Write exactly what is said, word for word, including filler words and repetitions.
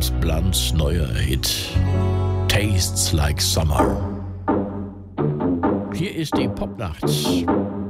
James Blunts neuer Hit Tastes Like Summer. Hier ist die Popnacht